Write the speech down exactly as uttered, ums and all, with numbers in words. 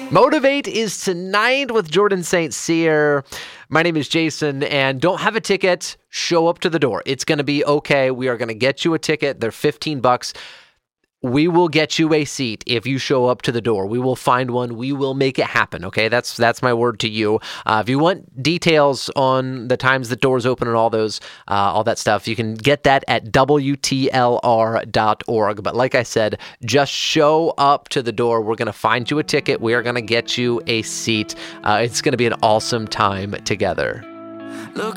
Motivate is tonight with Jordan Saint Cyr. My name is Jason, and don't have a ticket, show up to the door. It's going to be okay. We are going to get you a ticket. They're fifteen bucks. We will get you a seat if you show up to the door. We will find one. We will make it happen, okay? That's that's my word to you. Uh, if you want details on the times the doors open and all those, uh, all that stuff, you can get that at W T L R dot org. But like I said, just show up to the door. We're going to find you a ticket. We are going to get you a seat. Uh, it's going to be an awesome time together. Look